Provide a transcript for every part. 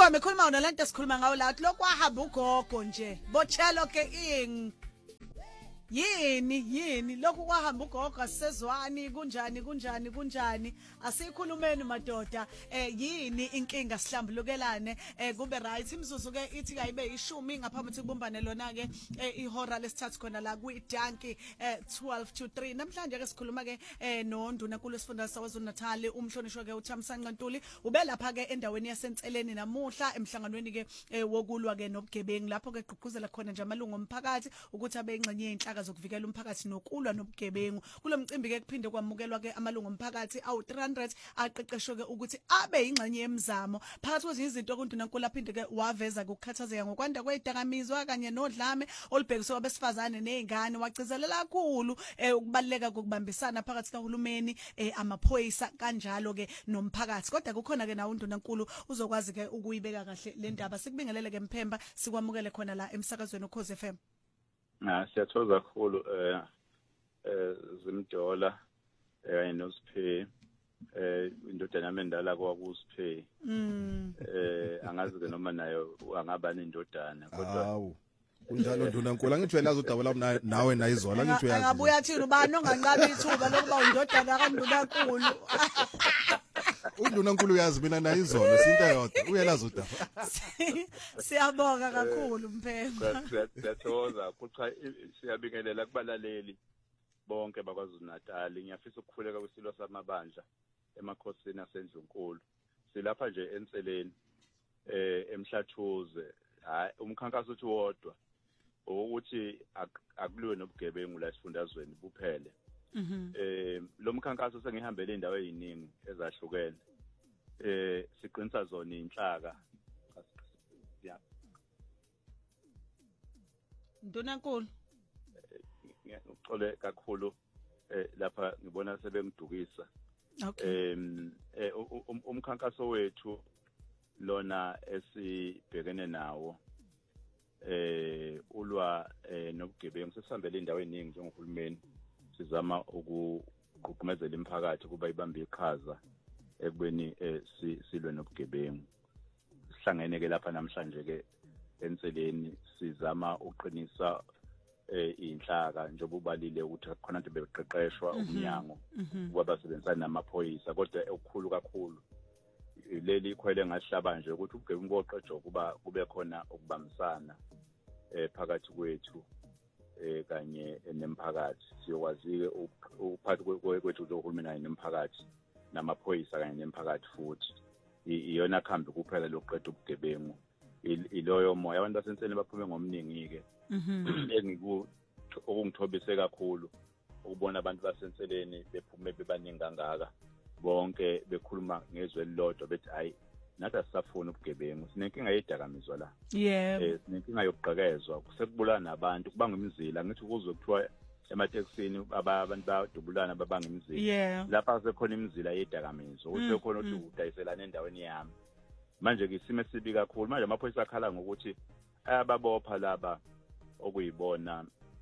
Nkomo ikhuluma ngona lento esikhuluma ngayo la lokho wahamba ugogo nje bochelo ke ing yini lokhu kwahamba ugogo asizwani kunjani asikhulumeni madoda yini inkinga sihlambulukelane kube right imzuzu ke ithi kayibe 10 ngaphambi ukuthi kubumbane lona ke ihora lesithathu khona la kwidanki 12 to 3 namhlanje ke sikhuluma ke noNdunankulu wesifundazwe saKwaZulu Natal umhlonishwa ke uThamsanqa Ntuli ube lapha ke endaweni yasenseleni namuhla emhlanganweni ke wokulwa ke nobugebengu lapho ke gqugquzela khona nje amalungu omphakathi ukuthi abe ingxenye yenhlaka zokuvikela umphakathi nokulwa nobugebengu kulomcimbi ke kuphinde kwamukelwa ke amalungu omphakathi awu 300 aqeqeshwe ke ukuthi abe ingxenye yemizamo phakathi kwezinye izinto kuNdunankulu aphinde ke waveza ukukhathazeka ngokwanda kwedakamizwa kanye nodlame olubhekiswe abesifazane nezingane wagcizelela kakhulu ukubaleka kokubambisana phakathi kahulumeni amaphoyisa kanjalo ke nomphakathi kodwa kukhona ke nawo uNdunankulu uzokwazi ke ukuyibeka kahle le ndaba sikubingelele ke Mphemba sikwamukele khona la emsakazweni Ukhozi FM. Siyathokoza kakhulu Zimdola noSiphe indodana yami endala kwakuSiphe angazi ke noma nayo angaba nendodana kodwa hawu kunjalo Ndunankulu angithi uyalazi udabula nawe nayizola angithi uyazi angabuya thina ubani onganqaba ithuba lokuba undodana kaNdunankulu uNdunankulu uyazi mina nayizola sinto yodwa uyalazi udaba siyabonga kakhulu Mphemba siyathokoza kucha siyabingelela kubalaleli bonke bakwaZulu Natal ngiyafisa ukukhuleka kwisilo samabandla emakhosini aseNdlunkulu silapha nje enseleni emhlathuze hayi umkhankaso uthi wodwa ukuthi akuliwe nobugebengu la esifundazweni kuphele lo mkhankaso sengihambele indawo eziningi ezahlukene siqinisa zona inhlaka Ndunankulu ngixole kakhulu lapha ngibona sebengidukisa umkhankaso wethu lona esibhekene nawo ulwa nobugebengu sesihambele indawo eziningi njengohulumeni sizama ukugqugqumezela imphakathi kuba ibambe iqhaza ekubeni silwe nobugebengu sihlangene ke lapha namhlanje ke enseleni sizama uqinisa inhlaka njengoba ubalile ukuthi khona into beqeqeshwa umnyango kwabasebenzisana namaphoyisa kodwa okukhulu kakhulu leli ikhwele ngasihlaba nje ukuthi ubugebengu boqedwa kuba kube khona ukubambisana phakathi kwethu kanye nemphakathi siyokwazi uphathi kwethu zohulumeni nemphakathi namaphoyisa kanye nemphakathi futhi iyona khambi kuphela lokuqeda ubugebengu iloyo moya abantu basenseni baphume ngomningi ke okungithobise kakhulu ukubona abantu basenseleni bephume bebaningi kangaka bonke bekhuluma ngezwe elilodwa bethi hayi nathi asisafuna ubugebengu sinenkinga yedakamizwa la sinenkinga yokugqekezwa kusekubulana nabantu kubanga imizila ngithi kuzwe kuthiwa emateksini abantu bayadubulana babanga imizila lapha sekhona imizila yedakamizwa ukuthi khona ukuthi udayiselana endaweni yami manje ke isimo esibi kakhulu manje amaphoyisa akhala ngokuthi ayababopha laba okuyibona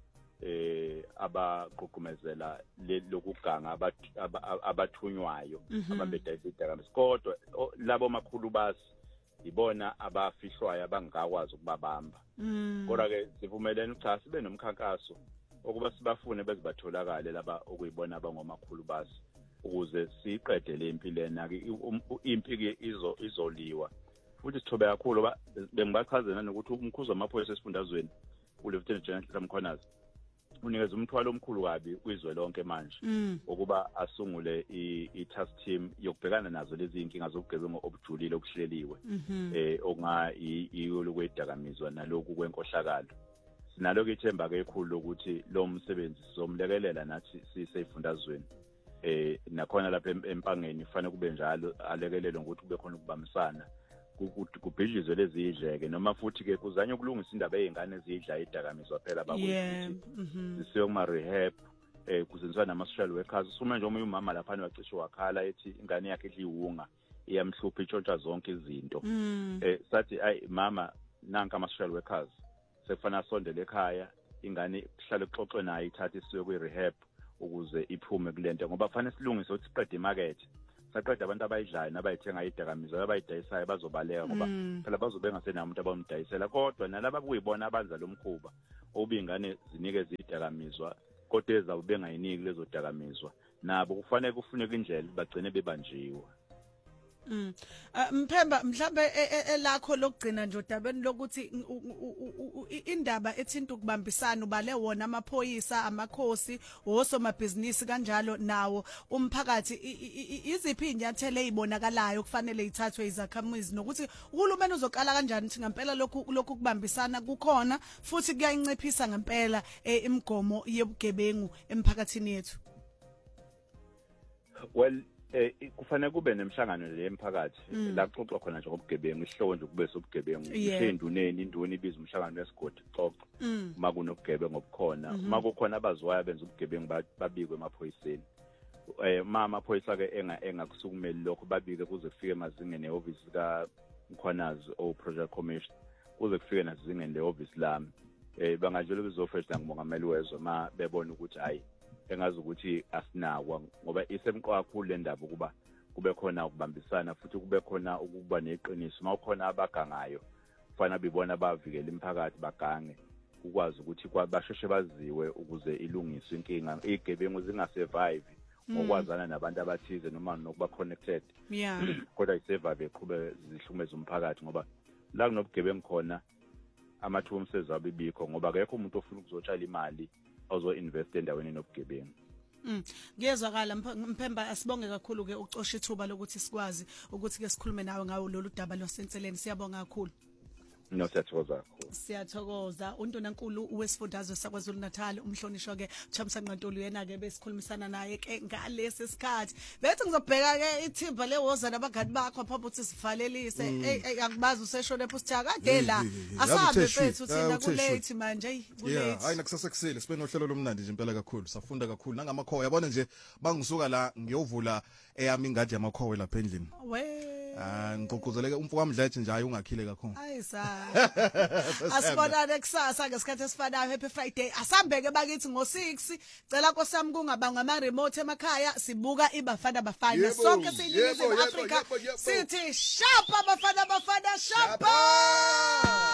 abaqhuqumezela lokuganga abathunywayo ababedayisa idakamizwa kodwa labo makhulu basi ibona abafihlwayo abangakwazi ukubabamba kodwa ke sivumelene ukuthi sibe nomkhankaso okuba sibafune bezibatholakale laba okuyibona abangomakhulu basi ukuze siqede le impilo nake impiki izoliwa futhi sithobe kakhulu bengibachazela nokuthi umkhuzo wamaphoyisa esifundazweni uLieutenant General Mkhwanazi unikeza umthwalo omkhulu kabi kwizwe lonke manje ukuba asungule i-task team yokubhekana nazo lezi inkinga zobugebengu obujulile obuhleliwe okungayiyo kwedakamizwa naloku kwenkohlakalo sinalo ke ithemba ke ikhulu lokuthi lo msebenzi sizomlekelela nathi siseyifundazweni nakhona lapha empangeni kufanele kube njalo alekelelo ngokuthi kube khona ukubambisana kubhijizwe lezi idleke noma futhi ke kuzanye ukulungisa indaba ezingane ezidla idakamizwa phela bakuthi zisiwe kuma rehab kuzenziwa nama social workers usuma nje omunye umama lapha wacishe wakhala ethi ingane yakhe idliwunga iyamhlupha itshontsha zonke izinto sathi ayi mama nanka ama social workers sekufanele asondele ekhaya ingane ihlale ixoxwe nayo ithathe isiwe kwi rehab ukuze iphume kulento ngoba kufanele silungise ukuthi siqede imarket saqeda abantu abayidlayo nabayithenga idakamizwa abayidayisayo bazobaleka ngoba phela bazobe ngasenayo umuntu abamdayisela kodwa nalabo kuyibona abanza lo mkhuba obingane zinikeze idakamizwa kodwa ezawube ngayiniki lezo dakamizwa nabo kufanele kufuneka indlela bagcine bebanjiwe. Mphemba mhlambe elakho lokugcina nje odabeni lokuthi indaba ethinta ukubambisana ubale wona amaphoyisa amakhosi osomabhizinisi kanjalo nawo umphakathi iziphi inyathelo ezibonakalayo kufanele ithathwe izakhamuzi nokuthi uhulumeni uzoqala kanjani ukuthi ngempela lokhu kubambisana kukhona futhi kuyayinciphisa ngempela imigomo yebugebengu emphakathini yethu. Well kufanele kube nemhlangano le emphakathi la kuxoxwa khona nje ngobugebengu isihloko nje kube sobugebengu isenduneni induni ibiza umhlangano wesigodi xoxo uma kunobugebengu obukhona uma kukhona abaziwayo benza ubugebengu babikwe emaphoyiseni amaphoyisa ke engakusukumeli lokho babike kuze kufike emazingeni ehhovisi ka Mkhwanazi o Project Commission kuze kufike nasizingeni lehhovisi lami bangajela ukuzofresh ngumongameli wezwe ma bebona ukuthi hayi engazi ukuthi asinakwa ngoba isemqoka kakhulu le ndaba ukuba kube khona ukubambisana futhi kube khona ukuba neqiniso mawukhona abagangayo kufanele bibona abavikela imphakathi bagange ukwazi ukuthi basheshe baziwe ukuze ilungiswe inkinga igebengu zingasurvive ngokwazana nabantu abathize noma nokuba connected kodwa isurvive eqhube zihlumeza umphakathi ngoba la kunobugebengu khona amathuba omsebenzi abibikho ngoba akekho umuntu ofuna ukuzotshala imali ozo invest endaweni enobugebengu. Ngiyezwakala Mphemba asibonge kakhulu ke ucosha ithuba lokuthi sikwazi ukuthi ke sikhulume nawe ngawo lolu daba losenseleni siyabonga kakhulu. No siyathokoza kakhulu. Siyathokoza untonankulu wesifundazwe saKwaZulu Natal umhlonishwa ke Chamsa Nqantulu yena ke besikhulumisana naye ke ngalesi sikhathi bethi ngizobheka ke ithimba lewoza nabangani bakho phapha ukuthi sivalelise akubazi useshone pho sithaka kade la asahambe bethu thina ku late manje ku late hayi nakusasa kusile sibe nohlelo lomnandi nje impela kakhulu safunda kakhulu nangamakhowe yabona nje bangisuka la ngiyovula eyami ingadi yamakhowe lapha endlini ngigqugquzeleke umfo wamdlethi nje hayi ungakhile kakhulu ayisa asibonane kusasa ngesikhathi esifanayo happy friday asambeke bakithi ngo6 cela nkosami kungaba ngama remote emakhaya sibuka iBafana Bafana sonke siyiningizimu Afrika sithi shapa Bafana Bafana shapa